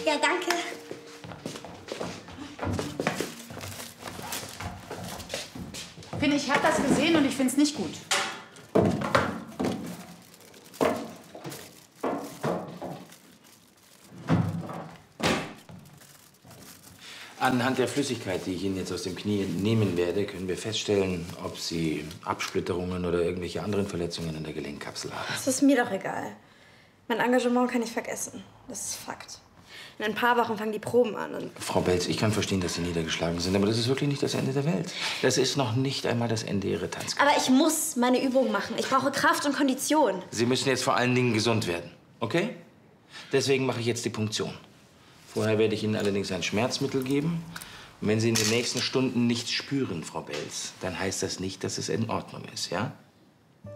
Ja, danke. Finn, ich habe das gesehen und ich finde es nicht gut. Anhand der Flüssigkeit, die ich Ihnen jetzt aus dem Knie entnehmen werde, können wir feststellen, ob Sie Absplitterungen oder irgendwelche anderen Verletzungen in der Gelenkkapsel haben. Das ist mir doch egal. Mein Engagement kann ich vergessen. Das ist Fakt. In ein paar Wochen fangen die Proben an. Und Frau Belz, ich kann verstehen, dass Sie niedergeschlagen sind, aber das ist wirklich nicht das Ende der Welt. Das ist noch nicht einmal das Ende Ihrer Tanzkarriere. aber ich muss meine Übungen machen. Ich brauche Kraft und Kondition. Sie müssen jetzt vor allen Dingen gesund werden, okay? Deswegen mache ich jetzt die Punktion. Vorher werde ich Ihnen allerdings ein Schmerzmittel geben. Und wenn Sie in den nächsten Stunden nichts spüren, Frau Belz, dann heißt das nicht, dass es in Ordnung ist, ja?